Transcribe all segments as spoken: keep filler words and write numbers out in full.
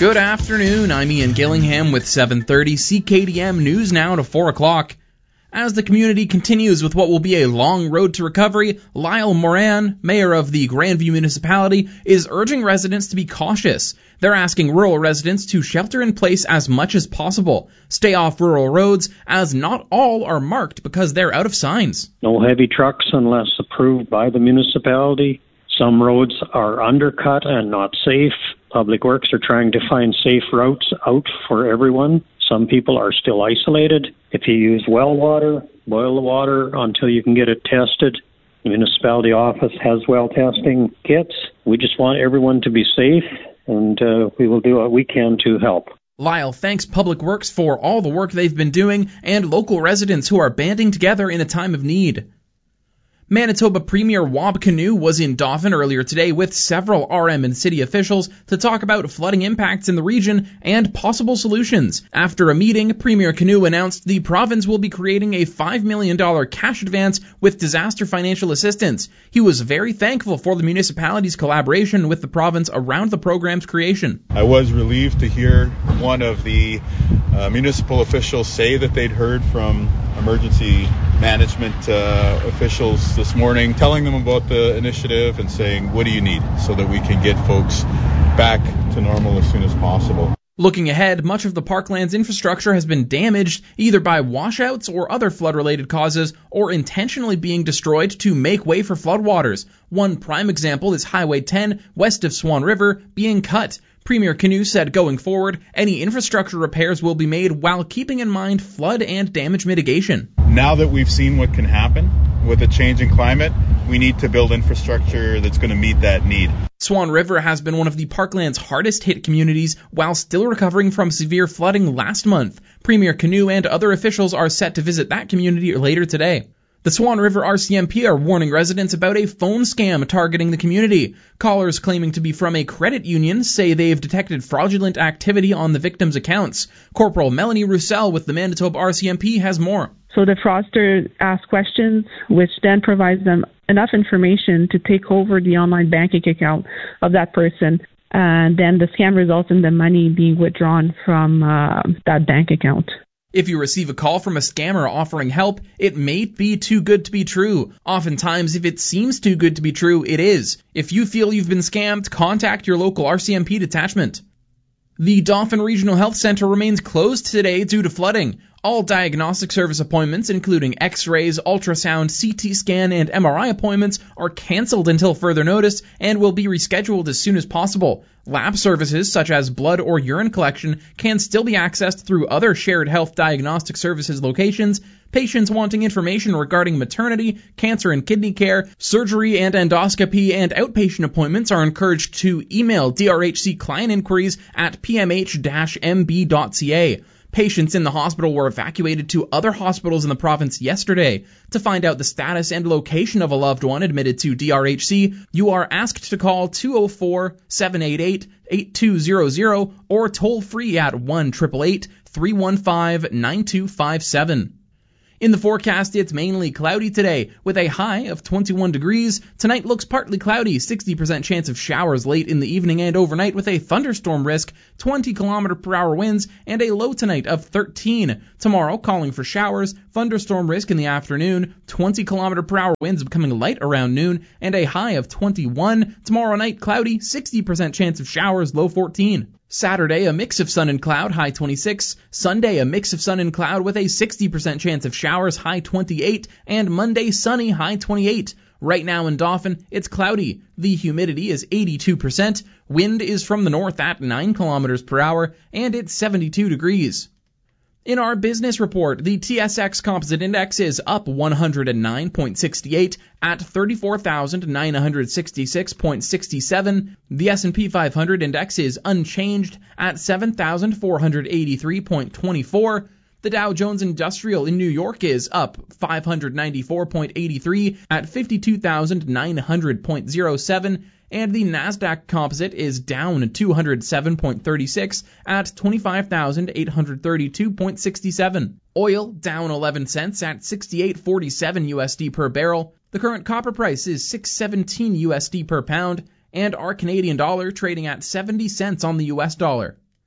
Good afternoon, I'm Ian Gillingham with seven thirty C K D M News now to four o'clock. As the community continues with what will be a long road to recovery, Lyle Moran, mayor of the Grandview municipality, is urging residents to be cautious. They're asking rural residents to shelter in place as much as possible, stay off rural roads, as not all are marked because they're out of signs. No heavy trucks unless approved by the municipality. Some roads are undercut and not safe. Public Works are trying to find safe routes out for everyone. Some people are still isolated. If you use well water, boil the water until you can get it tested. The municipality office has well testing kits. We just want everyone to be safe, and uh, we will do what we can to help. Lyle thanks Public Works for all the work they've been doing and local residents who are banding together in a time of need. Manitoba Premier Wab Kinew was in Dauphin earlier today with several R M and city officials to talk about flooding impacts in the region and possible solutions. After a meeting, Premier Kinew announced the province will be creating a five million dollars cash advance with disaster financial assistance. He was very thankful for the municipality's collaboration with the province around the program's creation. I was relieved to hear one of the uh, municipal officials say that they'd heard from emergency management uh, officials this morning, telling them about the initiative and saying, what do you need so that we can get folks back to normal as soon as possible. Looking ahead, much of the parkland's infrastructure has been damaged either by washouts or other flood-related causes or intentionally being destroyed to make way for floodwaters. One prime example is Highway ten west of Swan River being cut. Premier Kinew said going forward, any infrastructure repairs will be made while keeping in mind flood and damage mitigation. Now that we've seen what can happen with a changing climate, we need to build infrastructure that's going to meet that need. Swan River has been one of the parkland's hardest hit communities while still recovering from severe flooding last month. Premier Kinew and other officials are set to visit that community later today. The Swan River R C M P are warning residents about a phone scam targeting the community. Callers claiming to be from a credit union say they've detected fraudulent activity on the victims' accounts. Corporal Melanie Roussel with the Manitoba R C M P has more. So the fraudster asks questions, which then provides them enough information to take over the online banking account of that person. And then the scam results in the money being withdrawn from uh, that bank account. If you receive a call from a scammer offering help, it may be too good to be true. Oftentimes, if it seems too good to be true, it is. If you feel you've been scammed, contact your local R C M P detachment. The Dauphin Regional Health Centre remains closed today due to flooding. All diagnostic service appointments, including x-rays, ultrasound, C T scan, and M R I appointments, are cancelled until further notice and will be rescheduled as soon as possible. Lab services, such as blood or urine collection, can still be accessed through other shared health diagnostic services locations. Patients wanting information regarding maternity, cancer and kidney care, surgery and endoscopy, and outpatient appointments are encouraged to email D R H C client inquiries at p m h dash m b dot c a. Patients in the hospital were evacuated to other hospitals in the province yesterday. To find out the status and location of a loved one admitted to D R H C, you are asked to call two oh four, seven eight eight, eight two zero zero or toll free at one eight eight eight, three one five, nine two five seven. In the forecast, it's mainly cloudy today, with a high of twenty-one degrees. Tonight looks partly cloudy, sixty percent chance of showers late in the evening and overnight with a thunderstorm risk, twenty kilometer per hour winds, and a low tonight of thirteen. Tomorrow, calling for showers, thunderstorm risk in the afternoon, twenty kilometer per hour winds becoming light around noon, and a high of twenty-one. Tomorrow night, cloudy, sixty percent chance of showers, low fourteen. Saturday, a mix of sun and cloud, high twenty-six. Sunday, a mix of sun and cloud with a sixty percent chance of showers, high twenty-eight. And Monday, sunny, high twenty-eight. Right now in Dauphin, it's cloudy. The humidity is eighty-two percent. Wind is from the north at nine kilometers per hour, and it's seventy-two degrees. In our business report, the T S X Composite Index is up one hundred nine point six eight at thirty-four thousand nine hundred sixty-six point six seven. The S and P five hundred Index is unchanged at seven thousand four hundred eighty-three point two four. The Dow Jones Industrial in New York is up five hundred ninety-four point eight three at fifty-two thousand nine hundred point zero seven. And the Nasdaq Composite is down two hundred seven point three six at twenty-five thousand eight hundred thirty-two point six seven. Oil down eleven cents at sixty-eight forty-seven U S D per barrel. The current copper price is six seventeen U S D per pound, and our Canadian dollar trading at seventy cents on the U S dollar.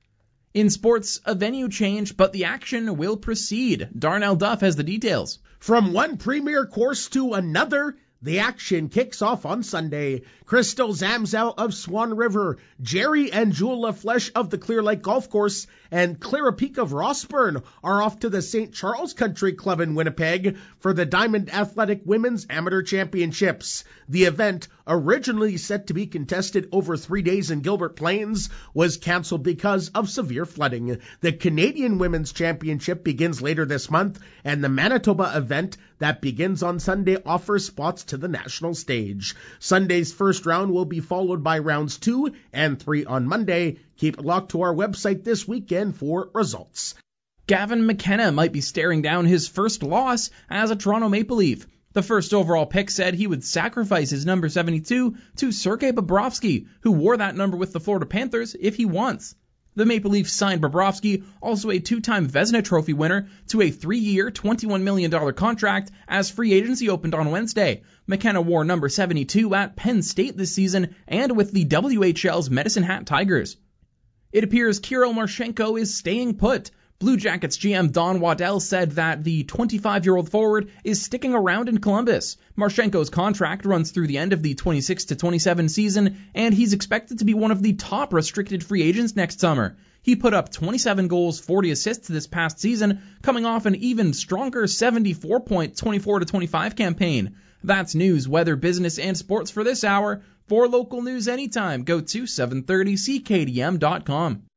In sports, a venue change, but the action will proceed. Darnell Duff has the details. From one premier course to another, the action kicks off on Sunday. Crystal Zamzow of Swan River, Jerry and Jewel Flesh of the Clear Lake Golf Course, and Clara Peak of Rossburn are off to the Saint Charles Country Club in Winnipeg for the Diamond Athletic Women's Amateur Championships. The event, originally set to be contested over three days in Gilbert Plains, was canceled because of severe flooding. The Canadian Women's Championship begins later this month, and the Manitoba event that begins on Sunday offers spots to the national stage. Sunday's first round will be followed by rounds two and three on Monday. Keep it locked to our website this weekend for results. Gavin McKenna might be staring down his first loss as a Toronto Maple Leaf. The first overall pick said he would sacrifice his number seventy-two to Sergei Bobrovsky, who wore that number with the Florida Panthers, if he wants. The Maple Leafs signed Bobrovsky, also a two-time Vezina Trophy winner, to a three-year, twenty-one million dollars contract as free agency opened on Wednesday. McKenna wore number seventy-two at Penn State this season and with the W H L's Medicine Hat Tigers. It appears Kirill Marchenko is staying put. Blue Jackets G M Don Waddell said that the twenty-five-year-old forward is sticking around in Columbus. Marchenko's contract runs through the end of the twenty-six to twenty-seven season, and he's expected to be one of the top restricted free agents next summer. He put up twenty-seven goals, forty assists this past season, coming off an even stronger seventy-four point twenty-four to twenty-five campaign. That's news, weather, business, and sports for this hour. For local news anytime, go to seven thirty C K D M dot com.